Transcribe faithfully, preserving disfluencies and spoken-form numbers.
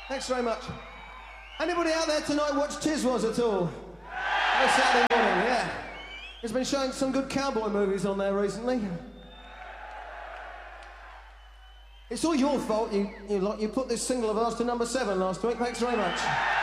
Thanks very much. Anybody out there tonight watch Tiswas at all? On Saturday morning, yeah. He's been showing some good cowboy movies on there recently. It's all your fault. You, you, you put this single of ours to number seven last week. Thanks very much.